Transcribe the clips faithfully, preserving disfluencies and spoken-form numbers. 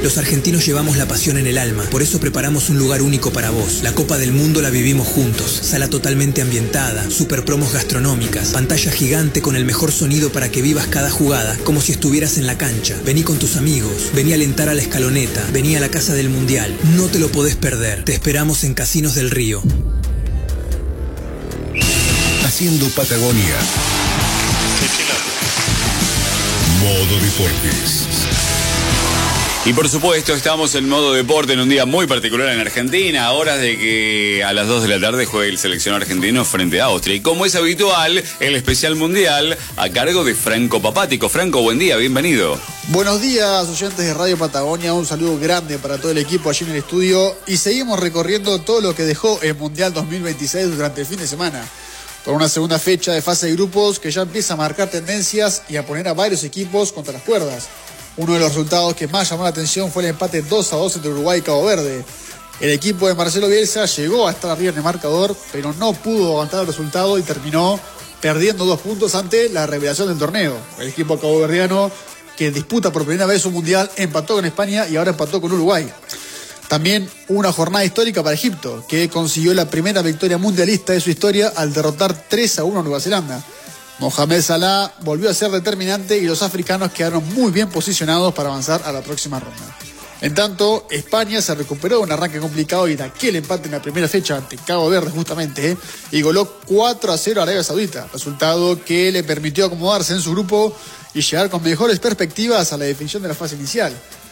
Los argentinos llevamos la pasión en el alma, por eso preparamos un lugar único para vos. La Copa del Mundo la vivimos juntos, sala totalmente ambientada, super promos gastronómicas, pantalla gigante con el mejor sonido para que vivas cada jugada, como si estuvieras en la cancha. Vení con tus amigos, vení a alentar a la escaloneta, vení a la casa del Mundial. No te lo podés perder, te esperamos en Casinos del Río. Haciendo Patagonia. Modo Deportes. Y por supuesto estamos en modo deporte en un día muy particular en Argentina, a horas de que a las dos de la tarde juegue el seleccionado argentino frente a Austria. Y como es habitual, el especial mundial a cargo de Franco Papático. Franco, buen día, bienvenido. Buenos días, oyentes de Radio Patagonia, un saludo grande para todo el equipo allí en el estudio. Y seguimos recorriendo todo lo que dejó el Mundial dos mil veintiséis durante el fin de semana. Con una segunda fecha de fase de grupos que ya empieza a marcar tendencias y a poner a varios equipos contra las cuerdas. Uno de los resultados que más llamó la atención fue el empate dos a dos entre Uruguay y Cabo Verde. El equipo de Marcelo Bielsa llegó a estar arriba en el marcador, pero no pudo aguantar el resultado y terminó perdiendo dos puntos ante la revelación del torneo. El equipo caboverdiano, que disputa por primera vez un mundial, empató con España y ahora empató con Uruguay. También una jornada histórica para Egipto, que consiguió la primera victoria mundialista de su historia al derrotar tres a uno a Nueva Zelanda. Mohamed Salah volvió a ser determinante y los africanos quedaron muy bien posicionados para avanzar a la próxima ronda. En tanto, España se recuperó de un arranque complicado y de aquel empate en la primera fecha ante Cabo Verde justamente, ¿eh? y goló cuatro a cero a Arabia Saudita, resultado que le permitió acomodarse en su grupo y llegar con mejores perspectivas a la definición de la fase inicial.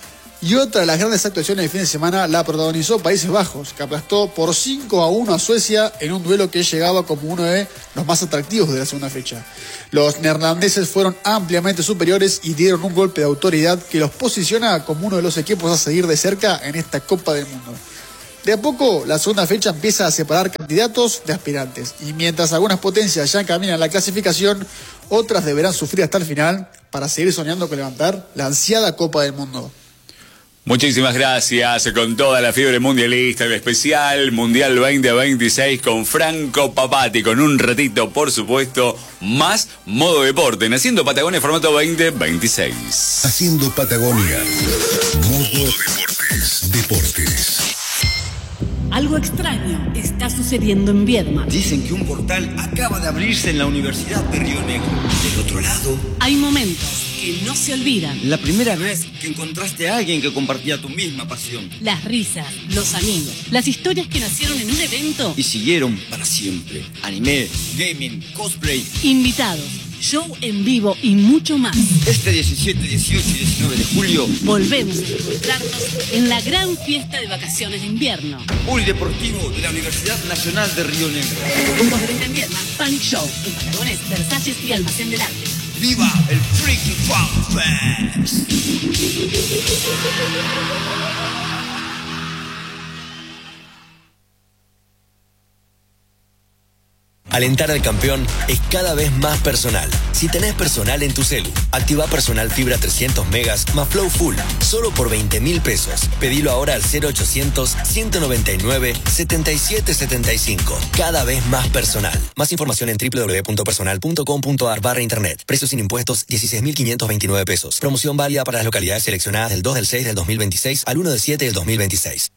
Y otra de las grandes actuaciones del fin de semana la protagonizó Países Bajos, que aplastó por cinco a uno a Suecia en un duelo que llegaba como uno de los más atractivos de la segunda fecha. Los neerlandeses fueron ampliamente superiores y dieron un golpe de autoridad que los posiciona como uno de los equipos a seguir de cerca en esta Copa del Mundo. De a poco, la segunda fecha empieza a separar candidatos de aspirantes, y mientras algunas potencias ya caminan la clasificación, otras deberán sufrir hasta el final para seguir soñando con levantar la ansiada Copa del Mundo. Muchísimas gracias, con toda la fiebre mundialista, el especial Mundial veinte veintiséis con Franco Papático. En un ratito, por supuesto, más modo deporte, en Haciendo Patagonia formato veinte veintiséis. Haciendo Patagonia, modo deportes, deportes. Algo extraño está sucediendo en Viedma. Dicen que un portal acaba de abrirse en la Universidad de Río Negro. Del otro lado, hay momentos que no se olvidan. La primera vez que encontraste a alguien que compartía tu misma pasión. Las risas, los amigos, las historias que nacieron en un evento y siguieron para siempre. Anime, gaming, cosplay, invitados, show en vivo y mucho más. Este diecisiete, dieciocho y diecinueve de julio volvemos a encontrarnos en la gran fiesta de vacaciones de invierno. Polideportivo de la Universidad Nacional de Río Negro. Puntos de venta en Viedma, Panic Show, en Patagones, Versalles y Almacén del Arte. ¡Viva el Freaky Fun Fest! Alentar al campeón es cada vez más personal. Si tenés personal en tu celu, activa Personal Fibra trescientos megas más Flow Full, solo por veinte mil pesos. Pedilo ahora al cero ochocientos, ciento noventa y nueve, setenta y siete setenta y cinco. Cada vez más personal. Más información en doble u doble u doble u punto personal punto com punto a r barra internet. Precios sin impuestos, dieciséis mil quinientos veintinueve pesos. Promoción válida para las localidades seleccionadas del dos del seis del dos mil veintiséis al uno del siete del dos mil veintiséis.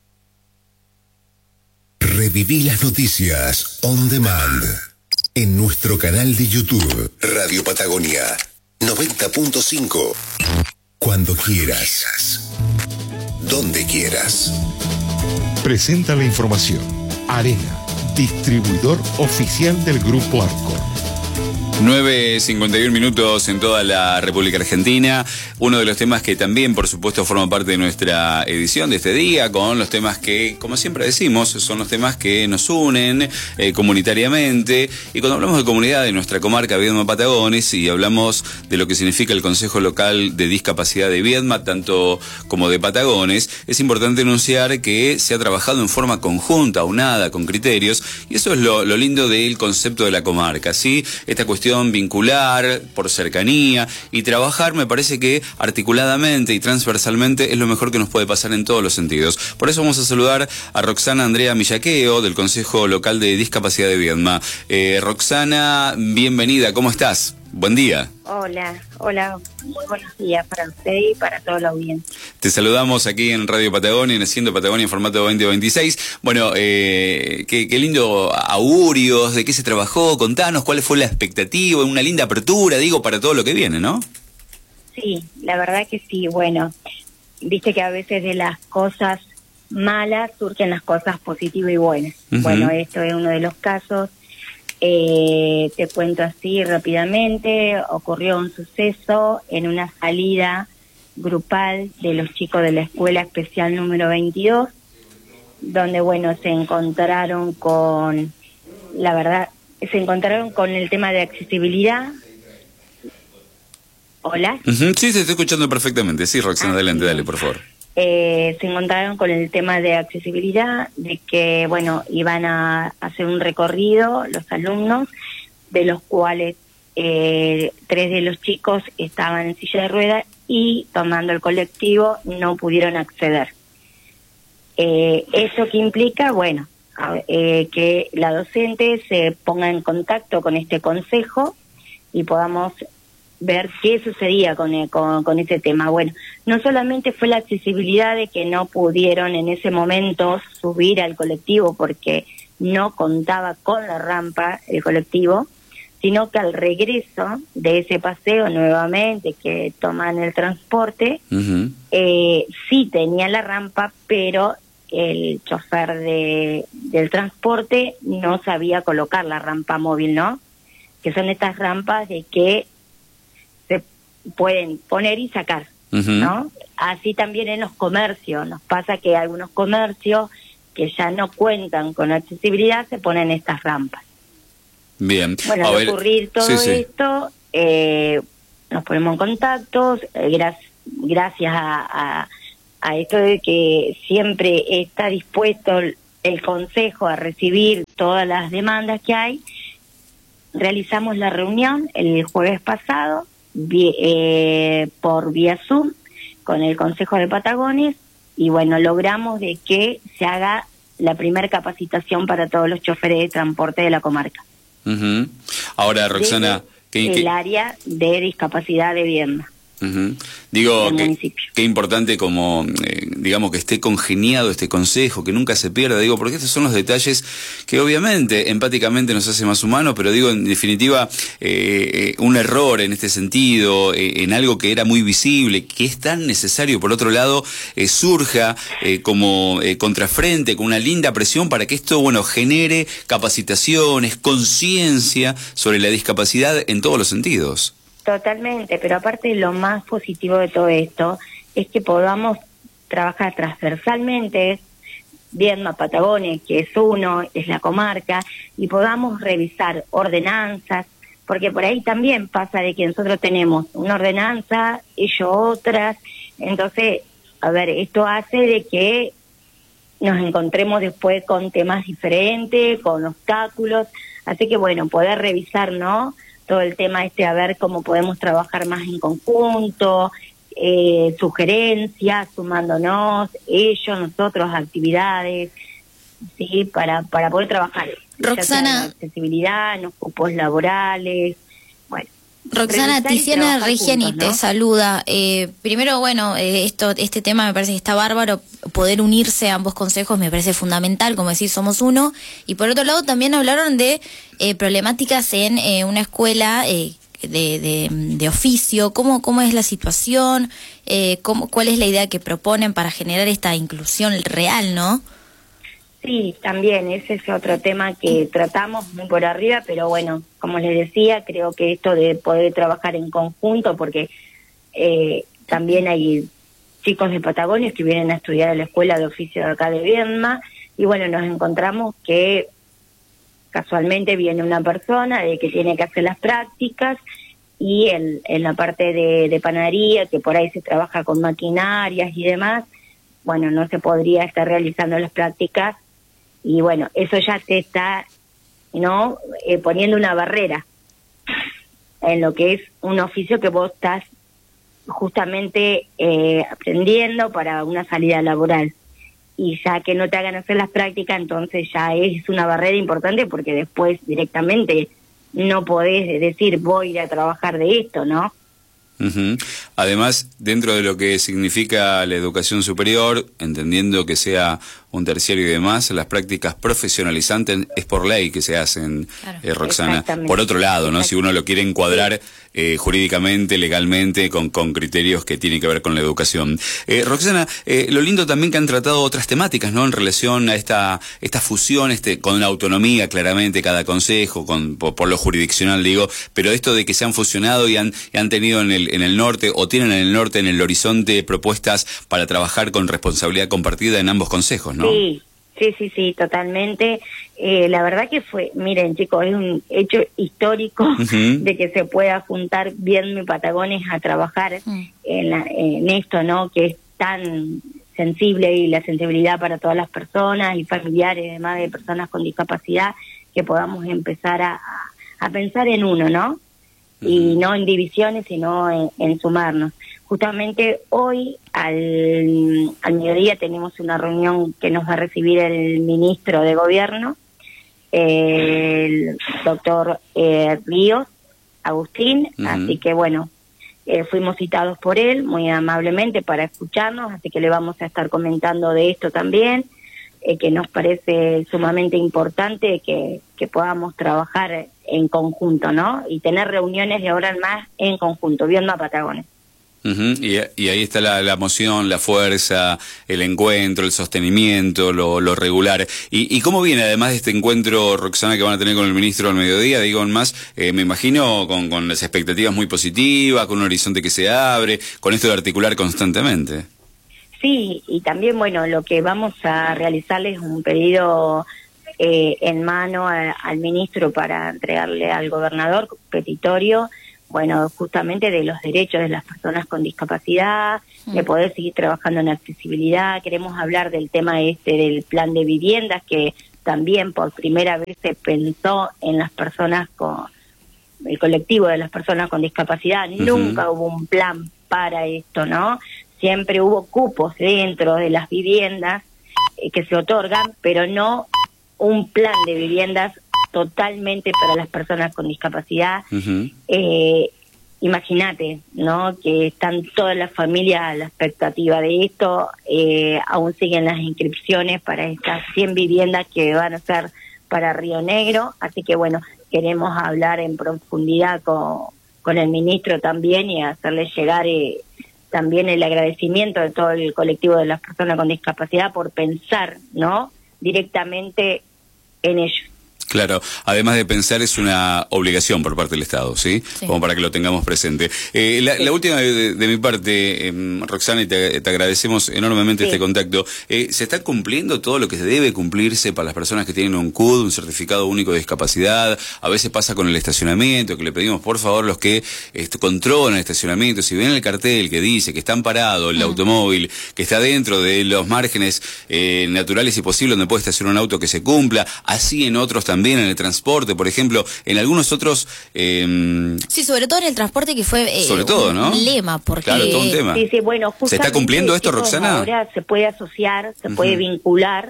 Reviví las noticias on demand en nuestro canal de YouTube Radio Patagonia noventa punto cinco. Cuando quieras, donde quieras. Presenta la información Arena, distribuidor oficial del Grupo Arcor. nueve cincuenta y uno minutos en toda la República Argentina. Uno de los temas que también, por supuesto, forma parte de nuestra edición de este día, con los temas que, como siempre decimos, son los temas que nos unen eh, comunitariamente. Y cuando hablamos de comunidad de nuestra comarca Viedma Patagones y hablamos de lo que significa el Consejo Local de Discapacidad de Viedma, tanto como de Patagones, es importante anunciar que se ha trabajado en forma conjunta, unada, con criterios, y eso es lo, lo lindo del concepto de la comarca, ¿sí? Esta cuestión vincular, por cercanía, y trabajar, me parece que articuladamente y transversalmente es lo mejor que nos puede pasar en todos los sentidos. Por eso vamos a saludar a Roxana Andrea Millaqueo, del Consejo Local de Discapacidad de Viedma. Eh, Roxana, bienvenida, ¿cómo estás? Buen día. Hola, hola, muy buenos días para usted y para toda la audiencia. Te saludamos aquí en Radio Patagonia, en Haciendo Patagonia en formato veinte veintiséis. Bueno, eh, qué, qué lindo augurios, de qué se trabajó, contanos cuál fue la expectativa, una linda apertura, digo, para todo lo que viene, ¿no? Sí, la verdad que sí, bueno, viste que a veces de las cosas malas surgen las cosas positivas y buenas. Uh-huh. Bueno, esto es uno de los casos. Eh, te cuento así rápidamente, ocurrió un suceso en una salida grupal de los chicos de la Escuela Especial número veintidós, donde, bueno, se encontraron con, la verdad, se encontraron con el tema de accesibilidad. ¿Hola? Uh-huh. Sí, te estoy escuchando perfectamente. Sí, Roxana, ah, adelante, sí. Dale, por favor. Eh, se encontraron con el tema de accesibilidad, de que, bueno, iban a hacer un recorrido los alumnos, de los cuales eh, tres de los chicos estaban en silla de ruedas y tomando el colectivo no pudieron acceder. Eh, ¿Eso qué implica? Bueno, eh, que la docente se ponga en contacto con este consejo y podamos ver qué sucedía con, el, con, con ese tema. Bueno, no solamente fue la accesibilidad de que no pudieron en ese momento subir al colectivo porque no contaba con la rampa el colectivo, sino que al regreso de ese paseo nuevamente que toman el transporte, uh-huh. eh, sí tenía la rampa, pero el chofer de, del transporte no sabía colocar la rampa móvil, ¿no? Que son estas rampas de que se pueden poner y sacar, uh-huh. ¿no? Así también en los comercios, nos pasa que algunos comercios que ya no cuentan con accesibilidad se ponen estas rampas. Bien. Bueno, al ocurrir todo sí, sí. esto, eh, nos ponemos en contacto, eh, gra- gracias a, a, a esto de que siempre está dispuesto el, el consejo a recibir todas las demandas que hay. Realizamos la reunión el jueves pasado vi, eh, por vía Zoom con el Consejo de Patagones y bueno, logramos de que se haga la primera capacitación para todos los choferes de transporte de la comarca. Uh-huh. Ahora, Roxana, ¿qué, el qué? área de discapacidad de Viedma. Uh-huh. Digo, que, qué importante como, eh, digamos, que esté congeniado este consejo, que nunca se pierda, digo, porque estos son los detalles que obviamente empáticamente nos hace más humanos, pero digo, en definitiva, eh, un error en este sentido, eh, en algo que era muy visible, que es tan necesario, por otro lado, eh, surja eh, como eh, contrafrente, con una linda presión para que esto, bueno, genere capacitaciones, conciencia sobre la discapacidad en todos los sentidos. Totalmente, pero aparte lo más positivo de todo esto es que podamos trabajar transversalmente, Viedma, Patagonia, que es uno, es la comarca, y podamos revisar ordenanzas, porque por ahí también pasa de que nosotros tenemos una ordenanza, ellos otras, entonces, a ver, esto hace de que nos encontremos después con temas diferentes, con obstáculos, así que bueno, poder revisar, ¿no?, todo el tema este, a ver cómo podemos trabajar más en conjunto, eh, sugerencias, sumándonos, ellos, nosotros, actividades, sí, para, para poder trabajar. Roxana. En accesibilidad, en los cupos laborales, bueno. Roxana, Tiziana Reggiani juntos, ¿no? Te saluda. Eh, primero, bueno, eh, esto, este tema me parece que está bárbaro, poder unirse a ambos consejos me parece fundamental, como decir, somos uno. Y por otro lado, también hablaron de eh, problemáticas en eh, una escuela eh, de, de, de oficio. ¿Cómo, cómo es la situación? Eh, cómo, ¿Cuál es la idea que proponen para generar esta inclusión real, no? Sí, también, ese es otro tema que tratamos muy por arriba, pero bueno, como les decía, creo que esto de poder trabajar en conjunto, porque eh, también hay chicos de Patagonia que vienen a estudiar a la escuela de oficio de acá de Viedma, y bueno, nos encontramos que casualmente viene una persona de que tiene que hacer las prácticas, y el, en la parte de, de panadería, que por ahí se trabaja con maquinarias y demás, bueno, no se podría estar realizando las prácticas, y bueno, eso ya te está, ¿no?, eh, poniendo una barrera en lo que es un oficio que vos estás justamente eh, aprendiendo para una salida laboral. Y ya que no te hagan hacer las prácticas, entonces ya es una barrera importante, porque después directamente no podés decir voy a ir a trabajar de esto, ¿no? Uh-huh. Además, dentro de lo que significa la educación superior, entendiendo que sea un terciario y demás, las prácticas profesionalizantes es por ley que se hacen, claro, eh, Roxana. Por otro lado, ¿no? Si uno lo quiere encuadrar eh, jurídicamente, legalmente, con, con criterios que tienen que ver con la educación. Eh, Roxana, eh, lo lindo también que han tratado otras temáticas, ¿no? En relación a esta esta fusión, este con la autonomía, claramente, cada consejo, con por, por lo jurisdiccional, digo, pero esto de que se han fusionado y han, y han tenido en el, en el norte, o tienen en el norte, en el horizonte, propuestas para trabajar con responsabilidad compartida en ambos consejos, ¿no? Sí, sí, sí, sí, totalmente. Eh, la verdad que fue, miren chicos, es un hecho histórico uh-huh. de que se pueda juntar bien mi Patagones a trabajar uh-huh. en, la, en esto, ¿no? Que es tan sensible, y la sensibilidad para todas las personas y familiares, además de personas con discapacidad, que podamos empezar a, a pensar en uno, ¿no? Uh-huh. Y no en divisiones, sino en, en sumarnos. Justamente hoy al, al mediodía tenemos una reunión que nos va a recibir el ministro de Gobierno, eh, el doctor eh, Ríos Agustín, uh-huh. así que bueno, eh, fuimos citados por él muy amablemente para escucharnos, así que le vamos a estar comentando de esto también, eh, que nos parece sumamente importante que, que podamos trabajar en conjunto, ¿no? Y tener reuniones de ahora en más en conjunto, viendo a Patagones. Uh-huh. y, y ahí está la, la emoción, la fuerza, el encuentro, el sostenimiento, lo, lo regular. ¿Y, ¿Y cómo viene, además de este encuentro, Roxana, que van a tener con el ministro al mediodía? Digo, en más, eh, me imagino con, con las expectativas muy positivas, con un horizonte que se abre, con esto de articular constantemente. Sí, y también, bueno, lo que vamos a realizarles es un pedido eh, en mano a, al ministro para entregarle al gobernador petitorio, bueno, justamente de los derechos de las personas con discapacidad, mm. de poder seguir trabajando en accesibilidad. Queremos hablar del tema este del plan de viviendas, que también por primera vez se pensó en las personas con, el colectivo de las personas con discapacidad. Uh-huh. Nunca hubo un plan para esto, ¿no? Siempre hubo cupos dentro de las viviendas eh, que se otorgan, pero no un plan de viviendas totalmente para las personas con discapacidad. Uh-huh. Eh, imagínate, ¿no? Que están todas las familias a la expectativa de esto, eh, aún siguen las inscripciones para estas cien viviendas que van a ser para Río Negro, así que bueno, queremos hablar en profundidad con, con el ministro también y hacerle llegar eh, también el agradecimiento de todo el colectivo de las personas con discapacidad por pensar, ¿no? Directamente en ellos. Claro, además de pensar, es una obligación por parte del Estado, ¿sí? sí. Como para que lo tengamos presente. Eh, la, sí. la última de, de mi parte, eh, Roxana, y te, te agradecemos enormemente sí. este contacto. Eh, ¿Se está cumpliendo todo lo que debe cumplirse para las personas que tienen un C U D, un certificado único de discapacidad? A veces pasa con el estacionamiento, que le pedimos, por favor, los que este, controlan el estacionamiento, si ven el cartel que dice que está amparado el mm. automóvil, que está dentro de los márgenes eh, naturales y posibles donde puede estacionar un auto, que se cumpla, así en otros también. También en el transporte, por ejemplo, en algunos otros... Eh, sí, sobre todo en el transporte, que fue eh, sobre todo, un ¿no? lema, porque... Claro, todo un tema. Sí, sí, bueno, ¿Se está cumpliendo esto, Roxana? Ahora se puede asociar, se uh-huh. puede vincular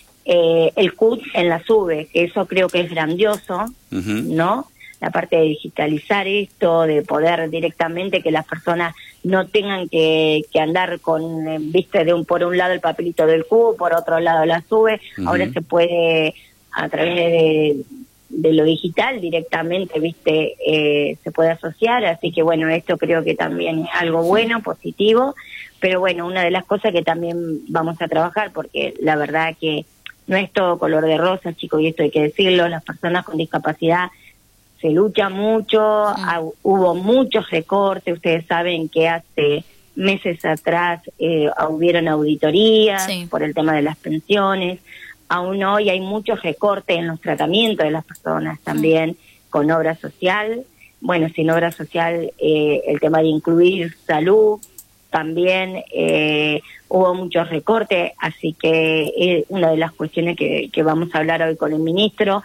eh, el C U D en la SUBE, que eso creo que es grandioso, uh-huh. ¿no? La parte de digitalizar esto, de poder directamente que las personas no tengan que, que andar con, eh, viste, de un por un lado el papelito del C U D, por otro lado la SUBE, uh-huh. ahora se puede... a través de, de lo digital directamente, viste, eh, se puede asociar, así que bueno, esto creo que también es algo bueno, positivo, pero bueno, una de las cosas que también vamos a trabajar, porque la verdad que no es todo color de rosa, chicos, y esto hay que decirlo, las personas con discapacidad se lucha mucho, sí. ha, hubo muchos recortes, ustedes saben que hace meses atrás eh, hubieron auditorías sí. por el tema de las pensiones. Aún hoy hay muchos recortes en los tratamientos de las personas también, mm. con obra social. Bueno, sin obra social, eh, el tema de incluir salud, también eh, hubo muchos recortes, así que es una de las cuestiones que, que vamos a hablar hoy con el ministro.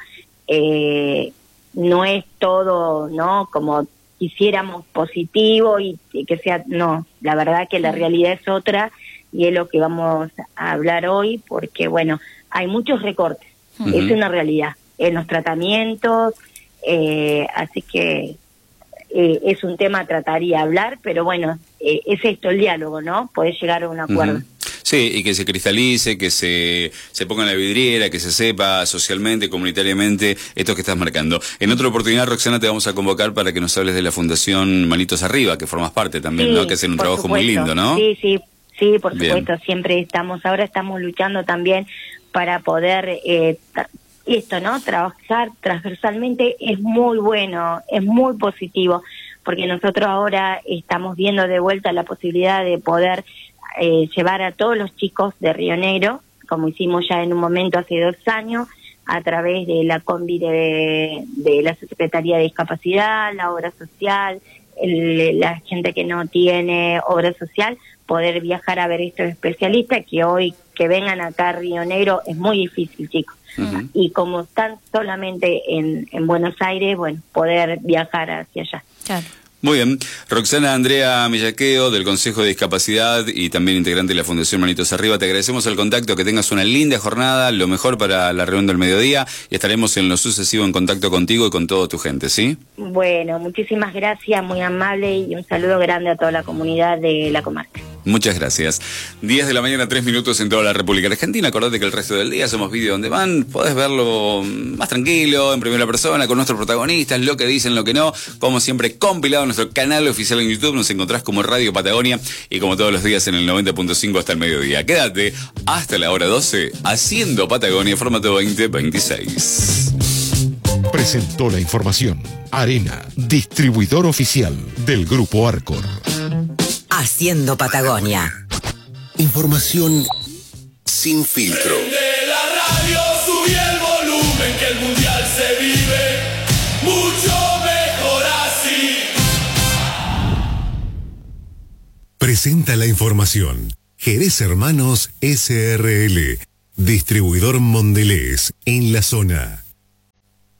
Eh, no es todo, ¿no?, como quisiéramos positivo y, y que sea, no, la verdad que la realidad es otra y es lo que vamos a hablar hoy, porque bueno, hay muchos recortes, uh-huh. es una realidad en los tratamientos, eh, así que eh, es un tema trataría hablar, pero bueno, eh, es esto el diálogo, ¿no? Poder llegar a un acuerdo. Uh-huh. Sí, y que se cristalice, que se, se ponga en la vidriera, que se sepa socialmente, comunitariamente, esto que estás marcando. En otra oportunidad, Roxana, te vamos a convocar para que nos hables de la Fundación Manitos Arriba, que formas parte también, sí, ¿no? Que hacen un trabajo supuesto. Muy lindo, ¿no? Sí, sí, sí, por Bien. supuesto. Siempre estamos, ahora estamos luchando también para poder, eh, esto, ¿no? Trabajar transversalmente es muy bueno, es muy positivo, porque nosotros ahora estamos viendo de vuelta la posibilidad de poder Eh, llevar a todos los chicos de Río Negro, como hicimos ya en un momento hace dos años, a través de la combi de, de la Secretaría de Discapacidad, la obra social, el, la gente que no tiene obra social, poder viajar a ver estos especialistas, que hoy que vengan acá a Río Negro es muy difícil, chicos. Uh-huh. Y como están solamente en, en Buenos Aires, bueno, poder viajar hacia allá. Claro. Muy bien. Roxana Andrea Millaqueo, del Consejo de Discapacidad y también integrante de la Fundación Manitos Arriba, te agradecemos el contacto, que tengas una linda jornada, lo mejor para la reunión del mediodía, y estaremos en lo sucesivo en contacto contigo y con toda tu gente, ¿sí? Bueno, muchísimas gracias, muy amable, y un saludo grande a toda la comunidad de la comarca. Muchas gracias. diez de la mañana, tres minutos en toda la República Argentina. Acordate que el resto del día somos Video On Demand. Podés verlo más tranquilo, en primera persona, con nuestros protagonistas, lo que dicen, lo que no. Como siempre, compilado en nuestro canal oficial en YouTube. Nos encontrás como Radio Patagonia y como todos los días en el noventa punto cinco hasta el mediodía. Quédate hasta la hora doce haciendo Patagonia formato veinte veintiséis. Presentó la información Arena, distribuidor oficial del Grupo Arcor. Haciendo Patagonia. Información sin filtro. De la radio subí el volumen, que el mundial se vive mucho mejor así. Presenta la información Jerez Hermanos S R L, distribuidor Mondelez en la zona.